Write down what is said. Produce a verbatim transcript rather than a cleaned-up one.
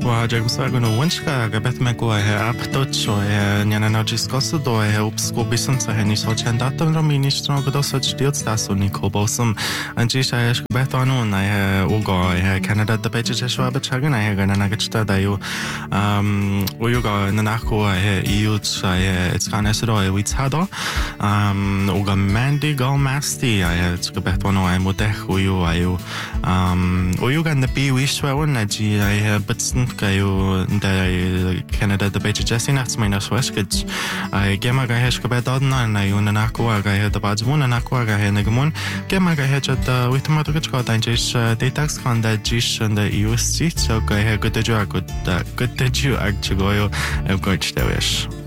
وهاجر مساقنا ونشكا قبت مكوا هي أبتوتشو هي نيانا نوجيس قصدو هي وبسكو بيسنسا هي نيسو چنداتم رو مینیشترو قدوسو جديد ستاسو نيكو بوسم انجيش هي شكبت عنون هي اوغا هي كندا دبيجي جشوا بچاقنا هي غانا ناقشتا دايو ويوغا نناكو هي ايوتش هي اتسكانسرو هي ويتسادو اوغا ماندي غو ماستي هي شكبت عنو هي مدخ ويو هيو ويوغا نبي ويشوا ونجي هي بتسن kayo da Canada da beche jesse nachts meine Schwestkids ai gema ga hesh kabet adna na yun na ko ga he da bajmuna na ko ga he negmun gema ga he chat with ma to ga ta jish datax kan da jish and the U S G so ga he good jo good good jo ag chigoyo e goch da wish